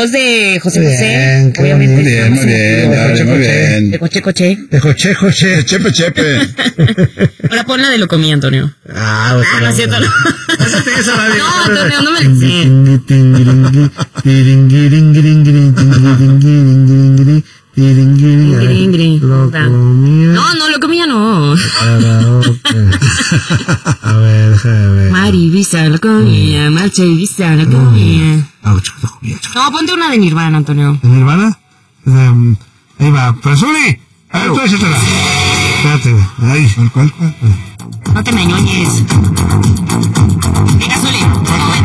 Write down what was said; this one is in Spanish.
voz de José Bien, José, qué obviamente. bonito. estamos Muy bien, muy bien. De coche, coche. De coche, coche. Chepe, chepe. Ahora pon la de lo comí, Antonio. Ah, No es cierto, no. Esa radio. No, Antonio, no me la sé. Lo comía. No, lo comía no. A ver, déjame ver. Marivisa lo comía, Marcha y Visa lo comía. Ah, lo comía. No, ponte una de Nirvana, Antonio. ¿En Nirvana? Ahí va. Pero Zuli, a ver, tú échatela. Espérate, ahí. ¿Cuál? No te me ñoñes. Venga, Zuli.